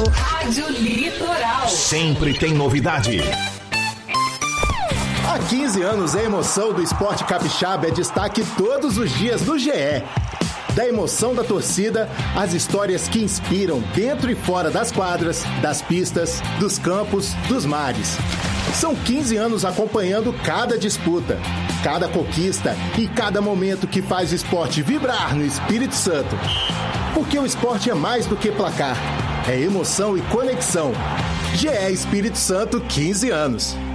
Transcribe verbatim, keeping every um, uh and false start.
Rádio Litoral. Sempre tem novidade. Há quinze anos, a emoção do esporte capixaba é destaque todos os dias no G E. Da emoção da torcida, às histórias que inspiram dentro e fora das quadras, das pistas, dos campos, dos mares. São quinze anos acompanhando cada disputa, cada conquista e cada momento que faz o esporte vibrar no Espírito Santo. Porque o esporte é mais do que placar, é emoção e conexão. G E Espírito Santo, quinze anos.